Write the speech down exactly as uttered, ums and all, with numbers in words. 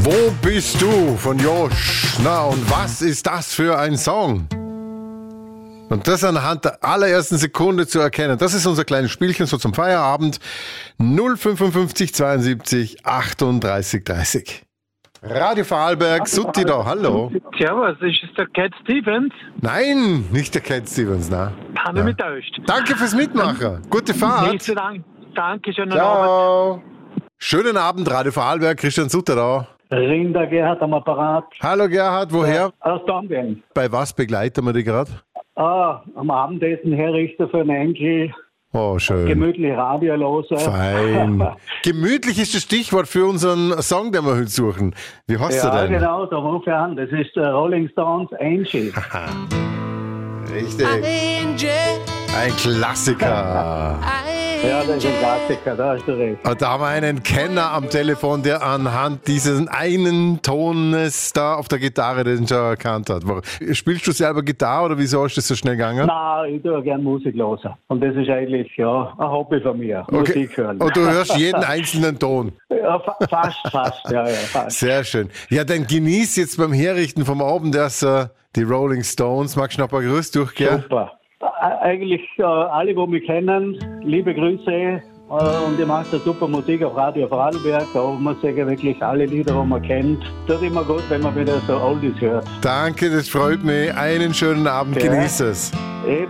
Wo bist du von Josh? Na, und was ist das für ein Song? Und das anhand der allerersten Sekunde zu erkennen. Das ist unser kleines Spielchen so zum Feierabend. null fünfundfünfzig zweiundsiebzig achtunddreißig dreißig. Radio Vorarlberg, Sutti da, hallo. Servus, ist es der Cat Stevens? Nein, nicht der Cat Stevens, nein. Haben wir mittäuscht. Danke fürs Mitmachen. Gute Fahrt. Nicht so lang. Danke, schönen Abend. Ciao. Schönen Abend, Radio Vorarlberg, Christian Sutter da. Rinder Gerhard am Apparat. Hallo Gerhard, woher? Aus Dornbirn. Bei was begleiten wir dich gerade? Ah, am Abendessen herrichter für einen Angie. Oh, schön. Gemütlich Radio los. Fein. Gemütlich ist das Stichwort für unseren Song, den wir heute suchen. Wie heißt Ja, der denn? genau, da rufe ich an. Das ist der Rolling Stones Angie. Richtig. Ein Klassiker. Ja, das ist ein Klassiker, da hast du recht. Und da haben wir einen Kenner am Telefon, der anhand dieses einen Tones da auf der Gitarre den schon erkannt hat. Spielst du selber Gitarre oder wieso ist das so schnell gegangen? Nein, ich tue gerne Musik hören. Und das ist eigentlich ja, ein Hobby von mir, Okay. Musik hören. Und du hörst jeden einzelnen Ton. Ja, fa- fast, fast, ja, ja, fast. Sehr schön. Ja, dann genieß jetzt beim Herrichten vom Abend erst äh, die Rolling Stones. Magst du noch ein paar Grüße durchgehen? Super. Ä- Eigentlich äh, alle, die mich kennen, liebe Grüße. Äh, und ihr macht eine super Musik auf Radio Vorarlberg. Da muss ich sagen, wirklich alle Lieder, die man kennt. Tut immer gut, wenn man wieder so Oldies hört. Danke, das freut mich. Einen schönen Abend, Ja. genieß es. Eben.